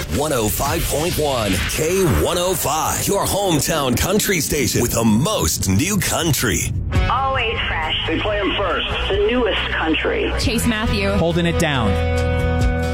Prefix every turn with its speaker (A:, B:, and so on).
A: 105.1 K105, your hometown country station with the most new country.
B: Always fresh.
C: They play them first.
B: The newest country.
D: Chase Matthew.
E: Holding it down.